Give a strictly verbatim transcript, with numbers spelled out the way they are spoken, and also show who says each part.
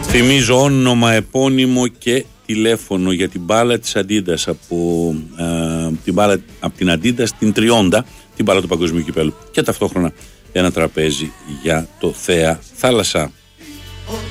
Speaker 1: Θυμίζω όνομα, επώνυμο και τηλέφωνο για την μπάλα της Adidas από, ε, την μπάλα, από την Adidas στην Τριόντα, την μπάλα του Παγκοσμίου Κυπέλλου, και ταυτόχρονα ένα τραπέζι για το Θέα Θάλασσα.